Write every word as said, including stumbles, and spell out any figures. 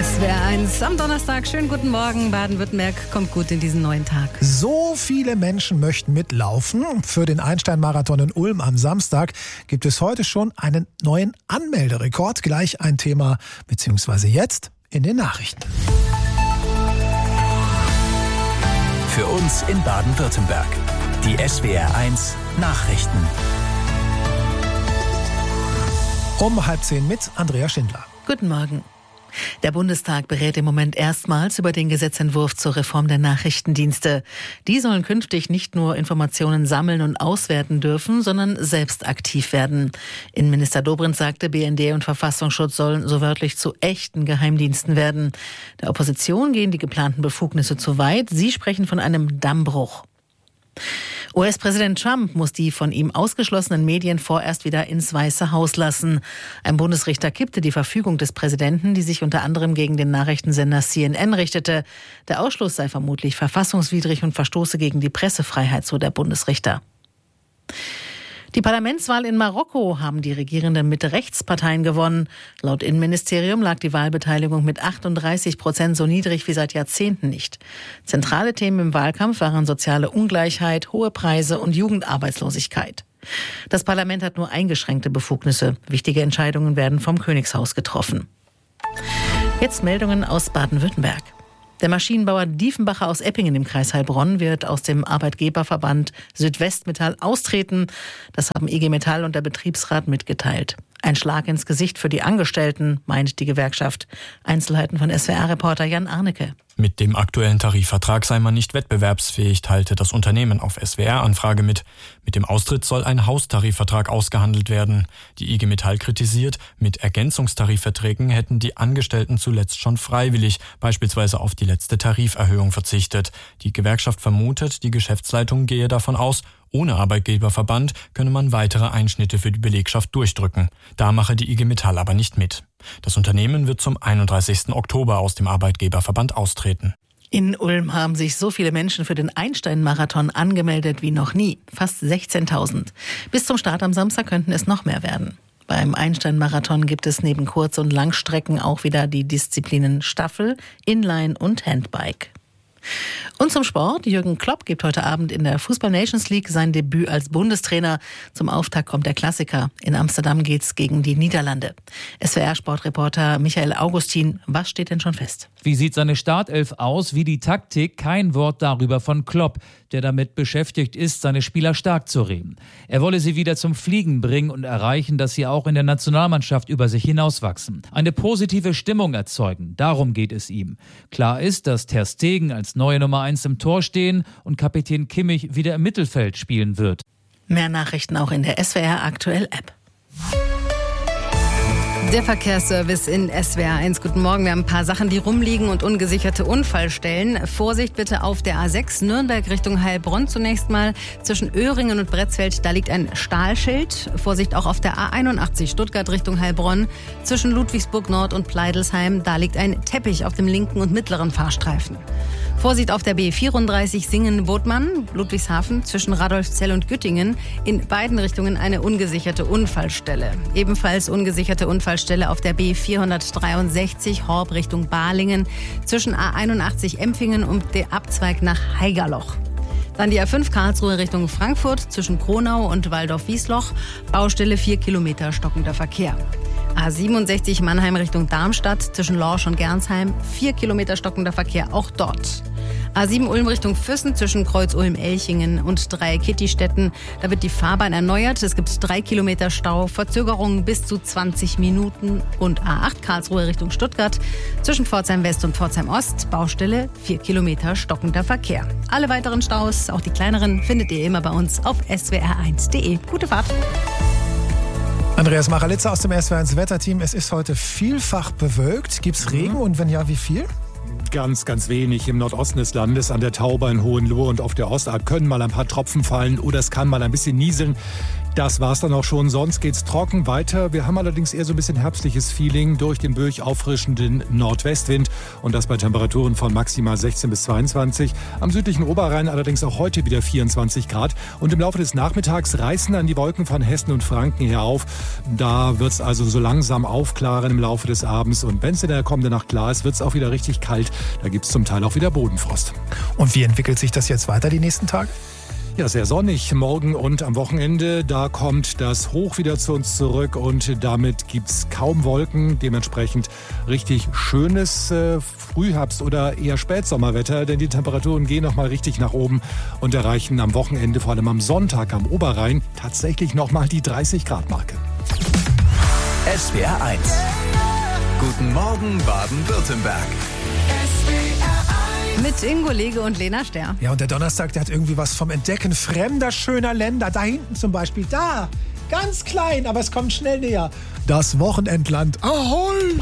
S W R eins am Donnerstag. Schönen guten Morgen. Baden-Württemberg kommt gut in diesen neuen Tag. So viele Menschen möchten mitlaufen. Für den Einstein-Marathon in Ulm am Samstag gibt es heute schon einen neuen Anmelderekord. Gleich ein Thema, beziehungsweise jetzt in den Nachrichten. Für uns in Baden-Württemberg. Die S W R eins Nachrichten. Um halb zehn mit Andrea Schindler. Guten Morgen. Der Bundestag berät im Moment erstmals über den Gesetzentwurf zur Reform der Nachrichtendienste. Die sollen künftig nicht nur Informationen sammeln und auswerten dürfen, sondern selbst aktiv werden. Innenminister Dobrindt sagte, B N D und Verfassungsschutz sollen so wörtlich zu echten Geheimdiensten werden. Der Opposition gehen die geplanten Befugnisse zu weit. Sie sprechen von einem Dammbruch. U S-Präsident Trump muss die von ihm ausgeschlossenen Medien vorerst wieder ins Weiße Haus lassen. Ein Bundesrichter kippte die Verfügung des Präsidenten, die sich unter anderem gegen den Nachrichtensender C N N richtete. Der Ausschluss sei vermutlich verfassungswidrig und verstoße gegen die Pressefreiheit, so der Bundesrichter. Die Parlamentswahl in Marokko haben die regierenden Mitte-Rechts-Parteien gewonnen. Laut Innenministerium lag die Wahlbeteiligung mit achtunddreißig Prozent so niedrig wie seit Jahrzehnten nicht. Zentrale Themen im Wahlkampf waren soziale Ungleichheit, hohe Preise und Jugendarbeitslosigkeit. Das Parlament hat nur eingeschränkte Befugnisse. Wichtige Entscheidungen werden vom Königshaus getroffen. Jetzt Meldungen aus Baden-Württemberg. Der Maschinenbauer Diefenbacher aus Eppingen im Kreis Heilbronn wird aus dem Arbeitgeberverband Südwestmetall austreten. Das haben I G Metall und der Betriebsrat mitgeteilt. Ein Schlag ins Gesicht für die Angestellten, meint die Gewerkschaft. Einzelheiten von S W R-Reporter Jan Arnecke. Mit dem aktuellen Tarifvertrag sei man nicht wettbewerbsfähig, teilte das Unternehmen auf S W R-Anfrage mit. Mit dem Austritt soll ein Haustarifvertrag ausgehandelt werden. Die I G Metall kritisiert, mit Ergänzungstarifverträgen hätten die Angestellten zuletzt schon freiwillig, beispielsweise auf die letzte Tariferhöhung verzichtet. Die Gewerkschaft vermutet, die Geschäftsleitung gehe davon aus, ohne Arbeitgeberverband könne man weitere Einschnitte für die Belegschaft durchdrücken. Da mache die I G Metall aber nicht mit. Das Unternehmen wird zum einunddreißigsten Oktober aus dem Arbeitgeberverband austreten. In Ulm haben sich so viele Menschen für den Einstein-Marathon angemeldet wie noch nie. Fast sechzehntausend. Bis zum Start am Samstag könnten es noch mehr werden. Beim Einstein-Marathon gibt es neben Kurz- und Langstrecken auch wieder die Disziplinen Staffel, Inline und Handbike. Und zum Sport. Jürgen Klopp gibt heute Abend in der Fußball-Nations League sein Debüt als Bundestrainer. Zum Auftakt kommt der Klassiker. In Amsterdam geht's gegen die Niederlande. S W R-Sportreporter Michael Augustin, was steht denn schon fest? Wie sieht seine Startelf aus? Wie die Taktik? Kein Wort darüber von Klopp, der damit beschäftigt ist, seine Spieler stark zu reden. Er wolle sie wieder zum Fliegen bringen und erreichen, dass sie auch in der Nationalmannschaft über sich hinauswachsen. Eine positive Stimmung erzeugen, darum geht es ihm. Klar ist, dass Ter Stegen als neue Nummer eins im Tor stehen und Kapitän Kimmich wieder im Mittelfeld spielen wird. Mehr Nachrichten auch in der S W R Aktuell App. Der Verkehrsservice in S W R eins. Guten Morgen. Wir haben ein paar Sachen, die rumliegen und ungesicherte Unfallstellen. Vorsicht bitte auf der A sechs Nürnberg Richtung Heilbronn zunächst mal. Zwischen Öhringen und Bretzfeld, da liegt ein Stahlschild. Vorsicht auch auf der A einundachtzig Stuttgart Richtung Heilbronn. Zwischen Ludwigsburg Nord und Pleidelsheim, da liegt ein Teppich auf dem linken und mittleren Fahrstreifen. Vorsicht auf der B vierunddreißig Singen-Bodmann, Ludwigshafen, zwischen Radolfzell und Güttingen. In beiden Richtungen eine ungesicherte Unfallstelle. Ebenfalls ungesicherte Unfallstelle auf der B vierhundertdreiundsechzig Horb Richtung Balingen, zwischen A einundachtzig Empfingen und der Abzweig nach Haigerloch. Dann die A fünf Karlsruhe Richtung Frankfurt, zwischen Kronau und Waldorf-Wiesloch. Baustelle vier Kilometer stockender Verkehr. A siebenundsechzig Mannheim Richtung Darmstadt, zwischen Lorsch und Gernsheim. vier Kilometer stockender Verkehr, auch dort. A sieben Ulm Richtung Füssen, zwischen Kreuz-Ulm-Elchingen und Dreieck-Kittistetten. Da wird die Fahrbahn erneuert. Es gibt drei Kilometer Stau, Verzögerungen bis zu zwanzig Minuten. Und A acht Karlsruhe Richtung Stuttgart, zwischen Pforzheim West und Pforzheim Ost. Baustelle, vier Kilometer stockender Verkehr. Alle weiteren Staus, auch die kleineren, findet ihr immer bei uns auf S W R eins punkt de. Gute Fahrt! Andreas Maralitzer aus dem S W R eins Wetterteam. Es ist heute vielfach bewölkt. Gibt's Regen und wenn ja, wie viel? Ganz, ganz wenig. Im Nordosten des Landes, an der Tauber in Hohenlohe und auf der Ostalb können mal ein paar Tropfen fallen oder es kann mal ein bisschen nieseln. Das war's dann auch schon, sonst geht's trocken weiter. Wir haben allerdings eher so ein bisschen herbstliches Feeling durch den durch auffrischenden Nordwestwind und das bei Temperaturen von maximal sechzehn bis zweiundzwanzig. Am südlichen Oberrhein allerdings auch heute wieder vierundzwanzig Grad und im Laufe des Nachmittags reißen dann die Wolken von Hessen und Franken her auf. Da wird's also so langsam aufklaren im Laufe des Abends und wenn es in der kommenden Nacht klar ist, wird's auch wieder richtig kalt. Da gibt's zum Teil auch wieder Bodenfrost. Und wie entwickelt sich das jetzt weiter die nächsten Tage? Ja, sehr sonnig morgen und am Wochenende. Da kommt das Hoch wieder zu uns zurück und damit gibt's kaum Wolken. Dementsprechend richtig schönes äh, Frühherbst- oder eher Spätsommerwetter, denn die Temperaturen gehen nochmal richtig nach oben und erreichen am Wochenende, vor allem am Sonntag am Oberrhein, tatsächlich nochmal die dreißig Grad Marke. S W R eins. Guten Morgen Baden-Württemberg. Mit Ingo Lege und Lena Ster. Ja, und der Donnerstag, der hat irgendwie was vom Entdecken fremder, schöner Länder. Da hinten zum Beispiel, da, ganz klein, aber es kommt schnell näher. Das Wochenendland. Ahoi!